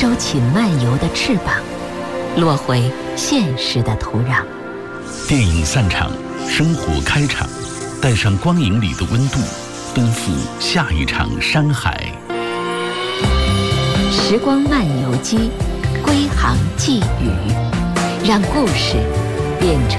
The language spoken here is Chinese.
收起漫游的翅膀，落回现实的土壤。 电影散场，生活开场，带上光影里的温度，奔赴下一场山海。 时光漫游机，归航寄语，让故事变成